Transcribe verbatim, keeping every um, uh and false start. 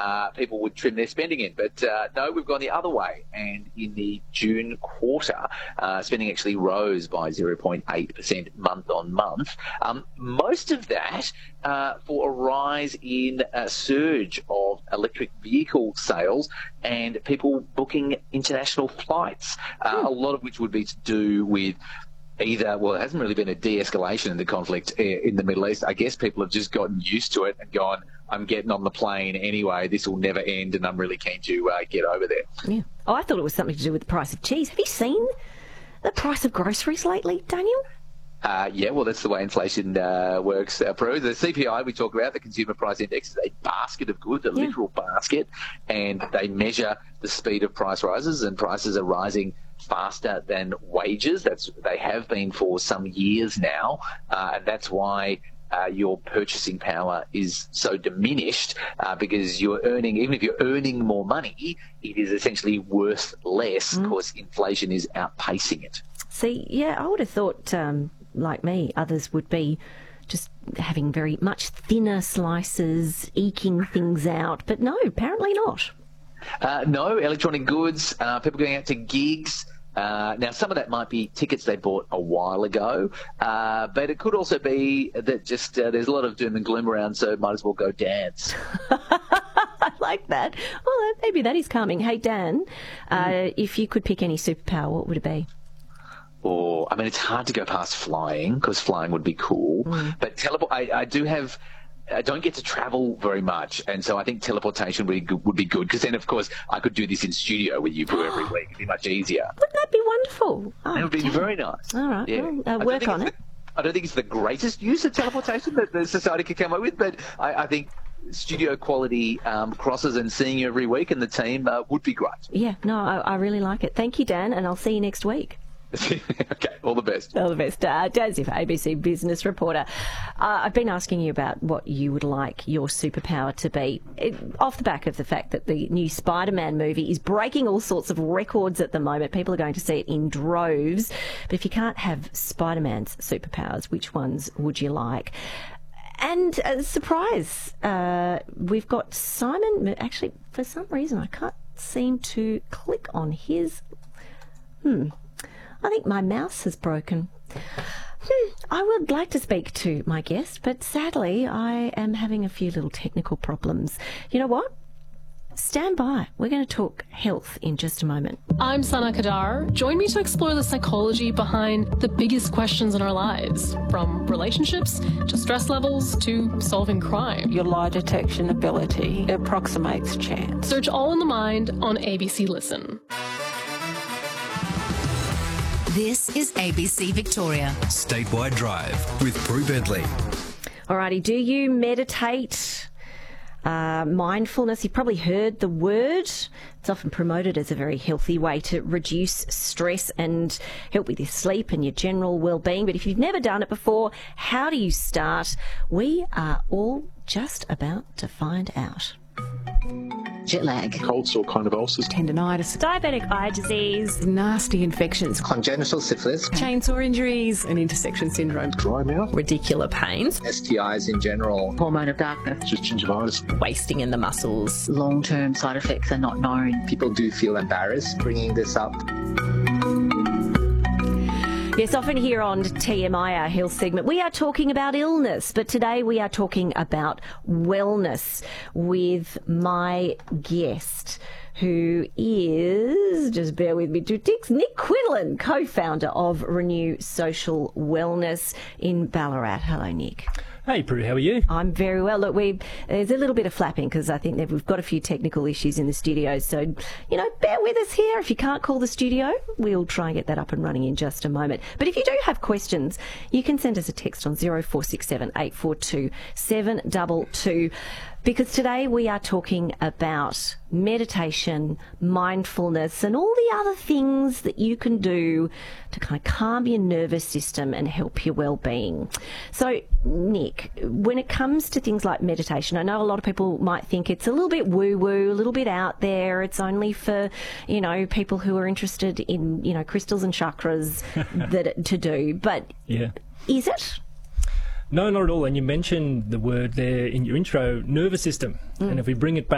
uh, people would trim their spending in. But uh, no, we've gone the other way. And in the June quarter, uh, spending actually rose by zero point eight percent month on month. Um, most of that uh, for a rise in a surge of electric vehicle sales and people booking international flights, uh, hmm. a lot of which would be to do with either, well, it hasn't really been a de-escalation in the conflict in the Middle East. I guess people have just gotten used to it and gone, I'm getting on the plane anyway, this will never end and I'm really keen to uh, get over there. Yeah. Oh, I thought it was something to do with the price of cheese. Have you seen the price of groceries lately, Daniel? Uh, yeah, well, that's the way inflation uh, works, uh, Pro. The C P I we talk about, the Consumer Price Index, is a basket of goods, a yeah. literal basket, and they measure the speed of price rises, and prices are rising faster than wages. That's they have been for some years now, uh, and that's why uh, your purchasing power is so diminished, uh, because you're earning, even if you're earning more money, it is essentially worth less mm. because inflation is outpacing it. See, yeah, I would have thought, um, like me, others would be just having very much thinner slices, eking things out, but no, apparently not. Uh, no, electronic goods, uh, people going out to gigs. Uh, now, some of that might be tickets they bought a while ago, uh, but it could also be that just uh, there's a lot of doom and gloom around, so might as well go dance. I like that. Well, maybe that is calming. Hey, Dan, uh, mm. if you could pick any superpower, what would it be? Or, I mean, it's hard to go past flying, because flying would be cool, mm. but teleport, I, I do have... I don't get to travel very much, and so I think teleportation would be good, would be good, because then, of course, I could do this in studio with you for every week. It'd be much easier. Wouldn't that be wonderful? Oh, that would be damn. very nice. All right, yeah. well, uh, work on it. The, I don't think it's the greatest use of teleportation that the society could come up with, but I, I think studio quality um, crosses and seeing you every week and the team uh, would be great. Yeah, no, I, I really like it. Thank you, Dan, and I'll see you next week. Okay, all the best. All the best. Uh, Dan Ziff, A B C business reporter. Uh, I've been asking you about what you would like your superpower to be, it, off the back of the fact that the new Spider-Man movie is breaking all sorts of records at the moment. People are going to see it in droves. But if you can't have Spider-Man's superpowers, which ones would you like? And uh, surprise, uh, we've got Simon. Actually, for some reason, I can't seem to click on his... Hmm... I think my mouse has broken. Hmm, I would like to speak to my guest, but sadly I am having a few little technical problems. You know what? Stand by. We're going to talk health in just a moment. I'm Sana Kadar. Join me to explore the psychology behind the biggest questions in our lives, from relationships to stress levels to solving crime. Your lie detection ability approximates chance. Search All in the Mind on A B C Listen. This is A B C Victoria. Statewide Drive with Prue Bentley. Alrighty, do you meditate? Uh, mindfulness, you've probably heard the word. It's often promoted as a very healthy way to reduce stress and help with your sleep and your general well-being. But if you've never done it before, how do you start? We are all just about to find out. Jet lag. Cold sore kind of ulcers. Tendinitis. Diabetic eye disease. Nasty infections. Congenital syphilis. Chainsaw injuries. And intersection syndrome. Dry mouth. Radicular pains. S T Is in general. Hormone of darkness. Just gingivitis. Wasting in the muscles. Long-term side effects are not known. People do feel embarrassed bringing this up. Yes, often here on T M I, our health segment, we are talking about illness, but today we are talking about wellness with my guest, who is, just bear with me two ticks, Nick Quinlan, co-founder of Renew Social Wellness in Ballarat. Hello, Nick. Hey, Prue, how are you? I'm very well. Look, we there's a little bit of flapping because I think that we've got a few technical issues in the studio. So, you know, bear with us here. If you can't call the studio, we'll try and get that up and running in just a moment. But if you do have questions, you can send us a text on zero four six seven, eight four two, seven two two. Because today we are talking about meditation, mindfulness, and all the other things that you can do to kind of calm your nervous system and help your well-being. So, Nick, when it comes to things like meditation, I know a lot of people might think it's a little bit woo-woo, a little bit out there. It's only for, you know, people who are interested in, you know, crystals and chakras that to do. But yeah. Is it? No, not at all. And you mentioned the word there in your intro, nervous system. Mm. And if we bring it back